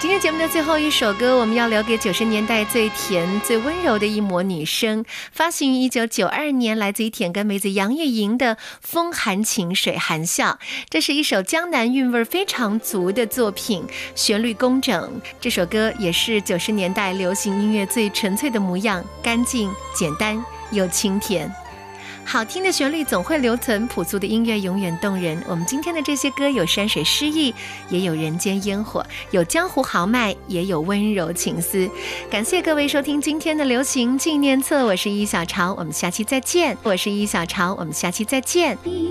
今天节目的最后一首歌，我们要留给90年代最甜最温柔的一抹女声，发行于1992年，来自于甜歌妹子杨钰莹的《风含情水含笑》。这是一首江南韵味非常足的作品，旋律工整。这首歌也是90年代流行音乐最纯粹的模样，干净简单又清甜。好听的旋律总会留存，朴素的音乐永远动人。我们今天的这些歌有山水诗意，也有人间烟火，有江湖豪迈，也有温柔情思。感谢各位收听今天的流行纪念册，我是一小潮，我们下期再见。